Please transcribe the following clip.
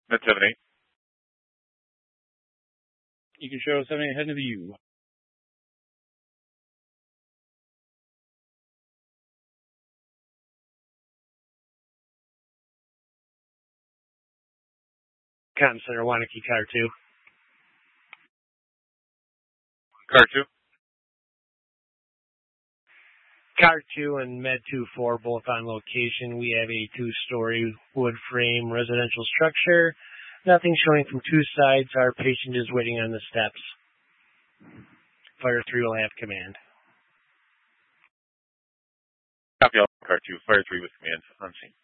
Med 7-8. You can show 7-8 heading to the U. Comm Center, Wanakee, Car 2. Car 2. Car 2 and Med 2-4 both on location. We have a 2-story wood frame residential structure. Nothing showing from two sides. Our patient is waiting on the steps. Fire 3 will have command. Copy all, Car 2. Fire 3 with command on scene.